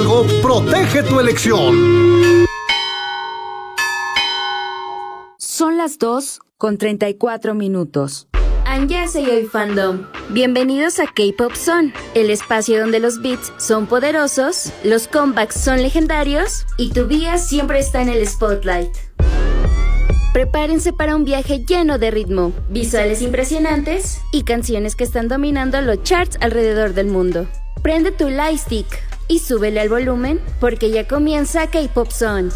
algo, protege tu elección. Son las 2:34. Annyeonghaseyo Fandom. Bienvenidos a K-Pop Zone, el espacio donde los beats son poderosos, los comebacks son legendarios y tu día siempre está en el spotlight. Prepárense para un viaje lleno de ritmo, visuales impresionantes y canciones que están dominando los charts alrededor del mundo. Prende tu lightstick y súbele al volumen porque ya comienza K-Pop Zone.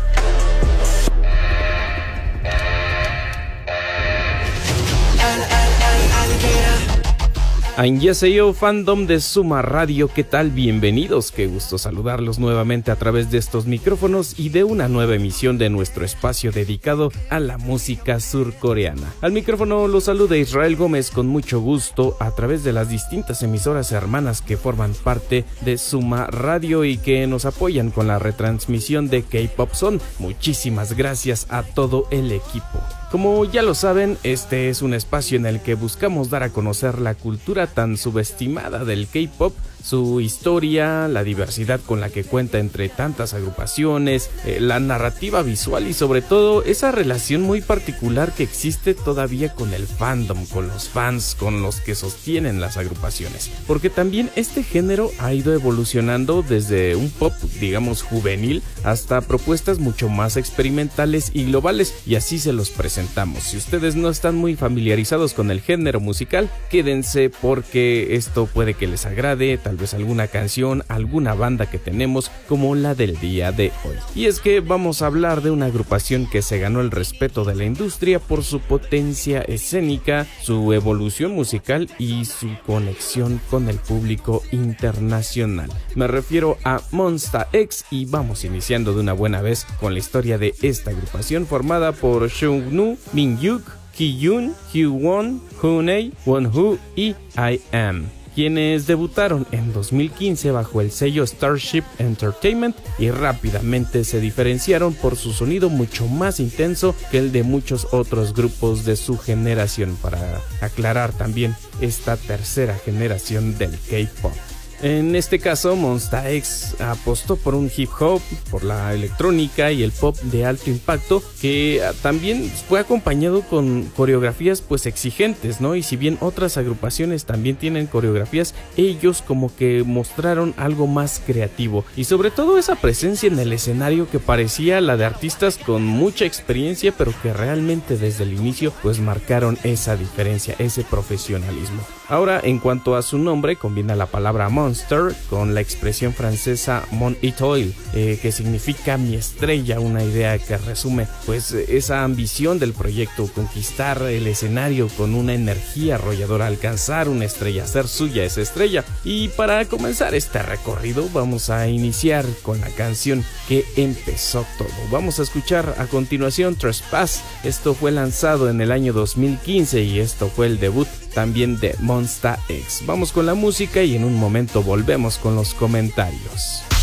Annyeonghaseyo Fandom de Suma Radio, ¿qué tal? Bienvenidos, qué gusto saludarlos nuevamente a través de estos micrófonos y de una nueva emisión de nuestro espacio dedicado a la música surcoreana. Al micrófono los saluda Israel Gómez con mucho gusto a través de las distintas emisoras hermanas que forman parte de Suma Radio y que nos apoyan con la retransmisión de K-Pop Zone. Muchísimas gracias a todo el equipo. Como ya lo saben, este es un espacio en el que buscamos dar a conocer la cultura tan subestimada del K-pop, su historia, la diversidad con la que cuenta entre tantas agrupaciones, la narrativa visual y sobre todo esa relación muy particular que existe todavía con el fandom, con los fans, con los que sostienen las agrupaciones. Porque también este género ha ido evolucionando desde un pop, digamos, juvenil hasta propuestas mucho más experimentales y globales, y así se los presentamos. Si ustedes no están muy familiarizados con el género musical, quédense porque esto puede que les agrade, tal vez alguna canción, alguna banda que tenemos como la del día de hoy. Y es que vamos a hablar de una agrupación que se ganó el respeto de la industria por su potencia escénica, su evolución musical y su conexión con el público internacional. Me refiero a Monsta X y vamos iniciando de una buena vez con la historia de esta agrupación formada por Seungnu, Minhyuk, Ki-yoon, Hyewon, Hoonei, Wonho y I.M, quienes debutaron en 2015 bajo el sello Starship Entertainment y rápidamente se diferenciaron por su sonido mucho más intenso que el de muchos otros grupos de su generación, para aclarar también esta tercera generación del K-pop. En este caso, Monsta X apostó por un hip hop, por la electrónica y el pop de alto impacto, que también fue acompañado con coreografías pues exigentes, ¿no? Y si bien otras agrupaciones también tienen coreografías, ellos como que mostraron algo más creativo y sobre todo esa presencia en el escenario que parecía la de artistas con mucha experiencia, pero que realmente desde el inicio pues marcaron esa diferencia, ese profesionalismo. Ahora, en cuanto a su nombre, combina la palabra Monster con la expresión francesa Mon Étoile, que significa mi estrella, una idea que resume pues esa ambición del proyecto, conquistar el escenario con una energía arrolladora, alcanzar una estrella, hacer suya esa estrella. Y para comenzar este recorrido vamos a iniciar con la canción que empezó todo. Vamos a escuchar a continuación Trespass. Esto fue lanzado en el año 2015 y esto fue el debut también de Monsta X. Vamos con la música y en un momento volvemos con los comentarios.